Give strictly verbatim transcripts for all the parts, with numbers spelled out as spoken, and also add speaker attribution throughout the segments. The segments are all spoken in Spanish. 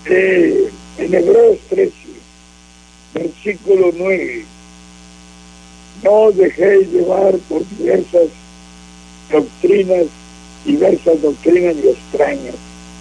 Speaker 1: Eh, en Hebreos trece, versículo nueve, no os dejéis llevar por diversas doctrinas, diversas doctrinas y extrañas.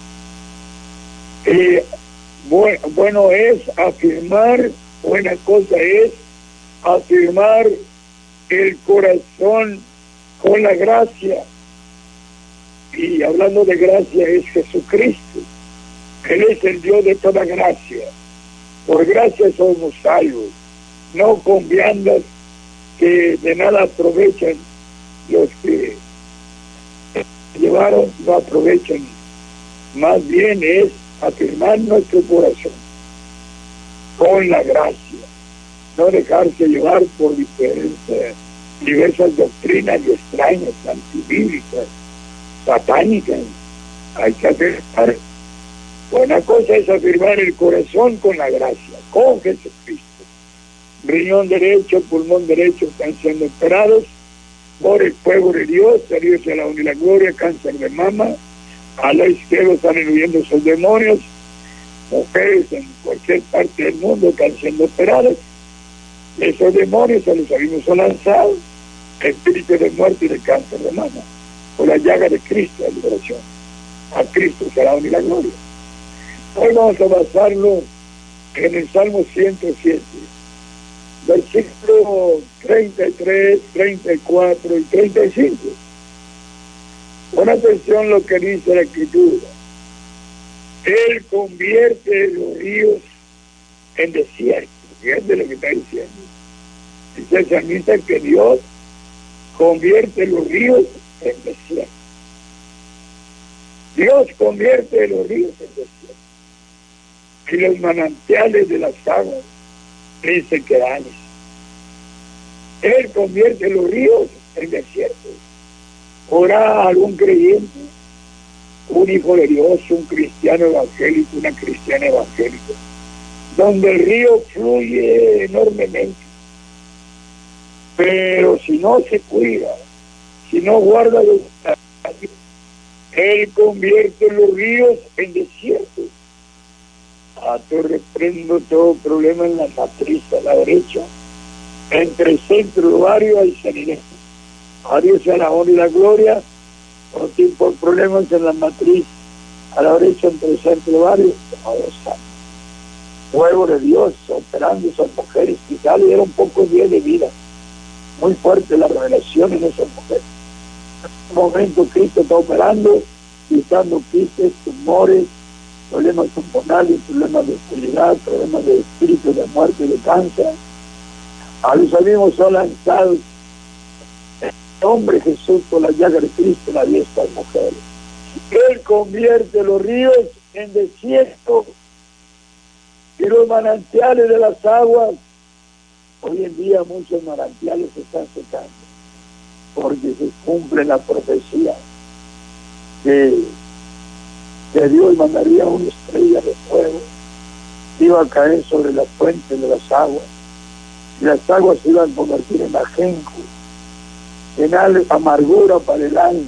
Speaker 1: Eh, bueno, bueno es afirmar, buena cosa es afirmar el corazón con la gracia. Y hablando de gracia es Jesucristo. Él es el Dios de toda gracia. Por gracia somos salvos, no con viandas que de nada aprovechan. Los que llevaron no aprovechan. Más bien es afirmar nuestro corazón con la gracia, no dejarse llevar por diferentes, diversas doctrinas y extrañas, antibíblicas, satánicas. Hay que afirmar. Buena cosa es afirmar el corazón con la gracia, con Jesucristo. Riñón derecho, pulmón derecho están siendo operados por el fuego de Dios, a Dios sea la honra y la gloria. Cáncer de mama, a la izquierda están huyendo esos demonios. Mujeres en cualquier parte del mundo están siendo operadas. Esos demonios se los habíamos lanzado, espíritu de muerte y de cáncer de mama, por la llaga de Cristo, la liberación. A Cristo sea la honra y la gloria. Hoy vamos a basarlo en el Salmo ciento siete, versículos treinta y tres, treinta y cuatro y treinta y cinco. Pon atención lo que dice la Escritura. Él convierte los ríos en desierto. Fíjate lo que está diciendo. Dice el salmista que Dios convierte los ríos en desierto. Dios convierte los ríos en desierto. Y los manantiales de las aguas en sequedales. Él convierte los ríos en desiertos. ¿Ora algún creyente, un hijo de Dios, un cristiano evangélico, una cristiana evangélica, donde el río fluye enormemente? Pero si no se cuida, si no guarda los detalles, Él convierte los ríos en desiertos. A tu reprendo todo problema en la matriz a la derecha, entre el centro ovario y sanidad. A Dios sea la honra y la gloria. Por tipo de problemas en la matriz a la derecha, entre el centro ovario, todos sanos. Fuego de Dios operando esas mujeres, quizás le dieron pocos días de vida. Muy fuerte la revelación en esas mujeres. En este momento Cristo está operando, quitando quistes, tumores, problemas pulmonares, problemas de oscuridad, problemas de espíritu, de muerte y de cáncer. A los amigos son lanzados en el nombre de Jesús por la llaga de Cristo, la vida de estas mujeres. Él convierte los ríos en desierto y los manantiales de las aguas. Hoy en día muchos manantiales se están secando porque se cumple la profecía que que Dios mandaría una estrella de fuego, iba a caer sobre las fuentes de las aguas, y las aguas se iban a convertir en ajenjo, en amargura para el alma,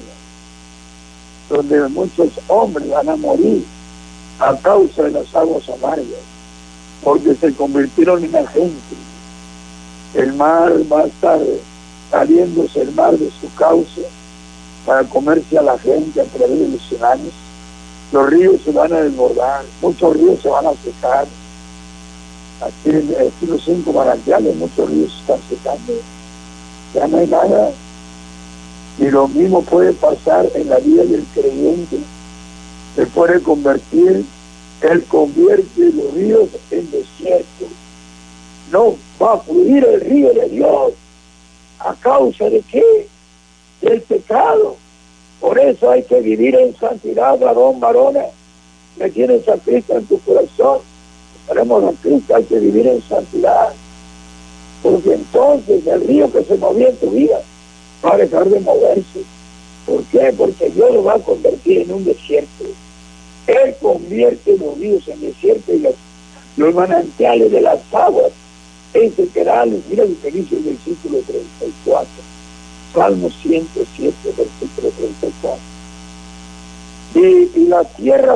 Speaker 1: donde muchos hombres van a morir a causa de las aguas amargas, porque se convirtieron en ajenjo. El mar va a estar saliéndose el mar de su cauce para comerse a la gente a través de los tsunamis. Los ríos se van a desbordar, muchos ríos se van a secar. Aquí en los cinco manantiales muchos ríos se están secando, ya no hay nada. Y lo mismo puede pasar en la vida del creyente. Se puede convertir, Él convierte los ríos en desierto. No va a fluir el río de Dios. ¿A causa de qué? Del pecado. Por eso hay que vivir en santidad, varón, varona. Que tienes a Cristo en tu corazón. Tenemos a Cristo, hay que vivir en santidad. Porque entonces el río que se movía en tu vida va a dejar de moverse. ¿Por qué? Porque Dios lo va a convertir en un desierto. Él convierte los ríos en desierto y los, los manantiales de las aguas en sequedales. Mira lo que dice el versículo treinta y cuatro. Salmo ciento siete, versículo treinta y cuatro. Y, y la tierra